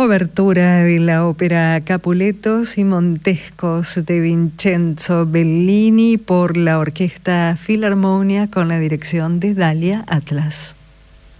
obertura de la ópera Capuletos y Montescos de Vincenzo Bellini por la Orquesta Filarmonia con la dirección de Dalia Atlas.